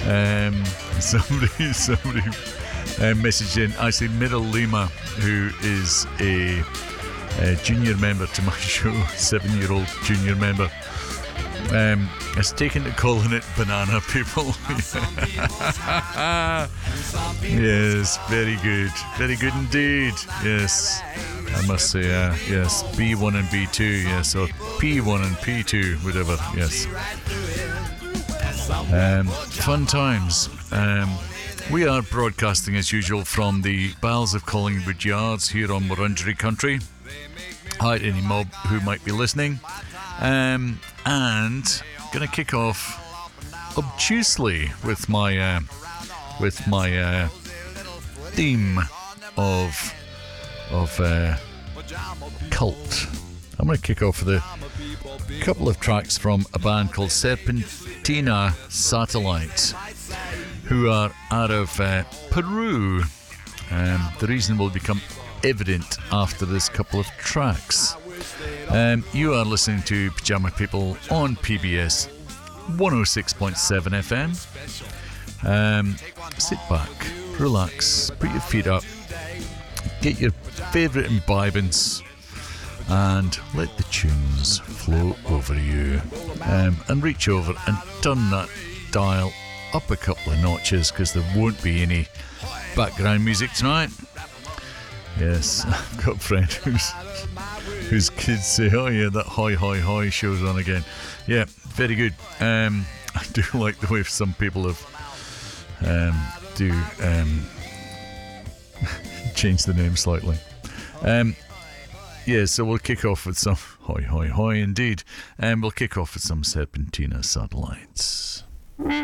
Somebody messaged in. Actually, Meryl Lima, who is a junior member to my show, 7-year-old junior member, has taken to calling it Banana People. Yes, very good indeed. Yes, I must say, yes, B1 and B2, yes, or P1 and P2, whatever, yes. Fun times. We are broadcasting as usual from the bowels of Collingwood Yards here on Wurundjeri Country. Hi to any mob who might be listening. And gonna kick off obtusely with my theme of cult. I'm gonna kick off with a couple of tracks from a band called Serpentina Satellite, who are out of Peru. The reason will become evident after this couple of tracks. You are listening to Pyjama People on PBS 106.7 FM. Sit back, relax, put your feet up, get your favourite imbibance, and let the tunes flow over you. And reach over and turn that dial up a couple of notches, because there won't be any background music tonight. Yes, I've got a friend whose kids say, oh yeah, that hoi hoi hoi show's on again. Yeah, very good. I do like the way some people have changed the name slightly. Yeah, so we'll kick off with some hoi hoi hoi indeed, and we'll kick off with some Serpentina Satellites.